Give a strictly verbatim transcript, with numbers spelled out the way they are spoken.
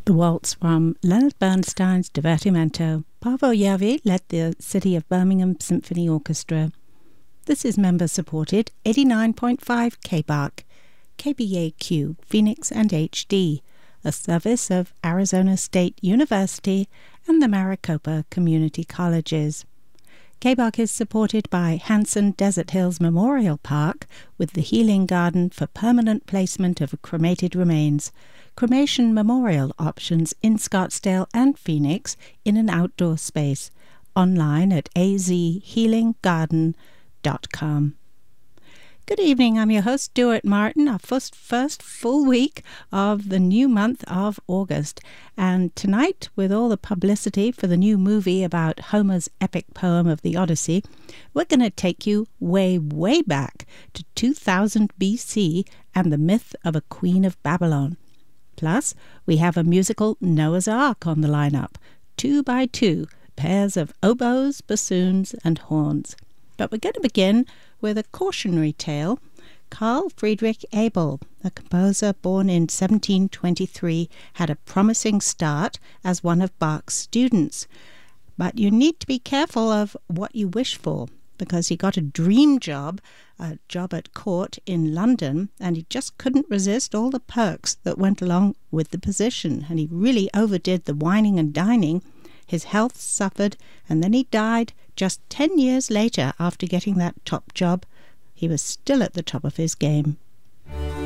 The waltz from Leonard Bernstein's Divertimento. Paavo Järvi led the City of Birmingham Symphony Orchestra. This is member-supported eighty-nine point five K B A R C, K B A Q, Phoenix and H D, a service of Arizona State University and the Maricopa Community Colleges. K B A R C is supported by Hanson Desert Hills Memorial Park with the Healing Garden for permanent placement of cremated remains, cremation memorial options in Scottsdale and Phoenix in an outdoor space, online at a z healing garden dot com. Good evening, I'm your host, Stuart Martin, our first, first full week of the new month of August. And tonight, with all the publicity for the new movie about Homer's epic poem of the Odyssey, we're going to take you way, way back to two thousand B C and the myth of a Queen of Babylon. Plus, we have a musical Noah's Ark on the lineup, two by two pairs of oboes, bassoons, and horns. But we're going to begin with a cautionary tale. Carl Friedrich Abel, a composer born in seventeen twenty-three, had a promising start as one of Bach's students. But you need to be careful of what you wish for, because he got a dream job, a job at court in London, and he just couldn't resist all the perks that went along with the position, and he really overdid the wining and dining. His health suffered, and then he died just ten years later after getting that top job. He was still at the top of his game.